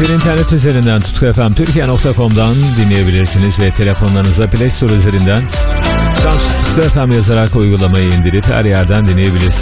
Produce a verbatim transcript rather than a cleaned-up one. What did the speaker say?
Bizleri internet üzerinden tutku f m türkiye nokta com'dan dinleyebilirsiniz ve telefonlarınıza Play Store üzerinden Samsung Tutku F M yazarak uygulamayı indirip her yerden dinleyebilirsiniz.